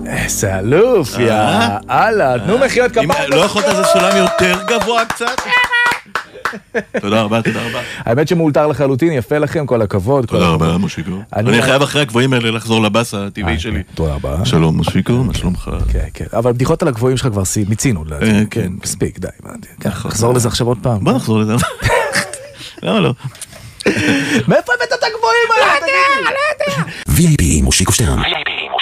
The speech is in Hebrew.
איזה אלוף, יאללה, תנו מחיאות כפיים. לא יכולת איזה סולם יותר גבוה קצת? תודה רבה, תודה רבה. האמת שמאולתר לחלוטין, יפה לכם, כל הכבוד. תודה רבה, מושיקו. אני חייב אחרי הגבוהים האלה לחזור לבאס הטבעי שלי. תודה רבה. שלום, מושיקו, מה שלומך? כן, כן. אבל בדיחות על הגבוהים שלך כבר מיצינו. כן. מספיק, די. נחזור לזה עכשיו עוד פעם. בוא נחזור לזה. למה לא? מאיפה הבאת את הגבוהים האלה? VIP, מושיקו שטרן.